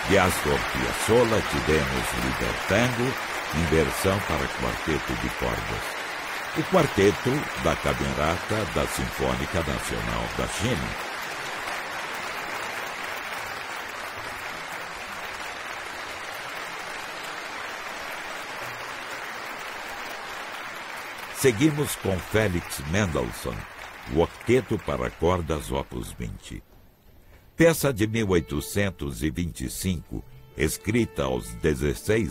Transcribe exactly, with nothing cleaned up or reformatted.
De Astor Piazzolla tivemos Libertango, em versão para quarteto de cordas. O quarteto da Camerata da Sinfônica Nacional da China. Seguimos com Felix Mendelssohn, o Octeto para cordas opus vinte. Peça de mil oitocentos e vinte e cinco, escrita aos dezesseis